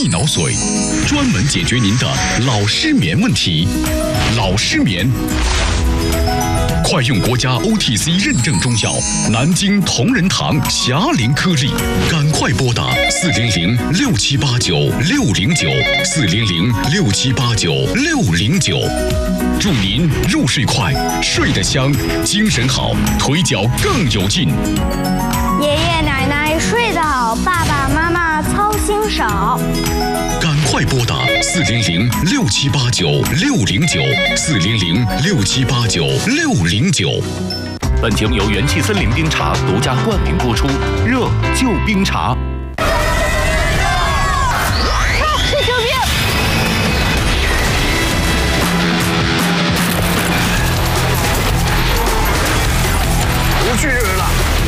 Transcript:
利脑水，专门解决您的老失眠问题。老失眠，快用国家 OTC 认证中药南京同仁堂霞灵颗粒，赶快拨打400-6789-609，400-6789-609，祝您入睡快，睡得香，精神好，腿脚更有劲。 爷爷奶奶睡得好，爸爸妈妈操心少。 赶快拨打400-6789-609，400-6789-609。 本节目由元气森林冰茶独家冠名播出，热就冰茶。